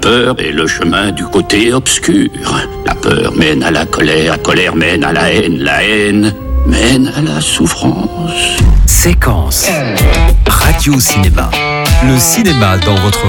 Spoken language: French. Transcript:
peur est le chemin du côté obscur. La peur mène à la colère mène à la haine mène à la souffrance. Séquence Radio Cinéma. Le cinéma dans votre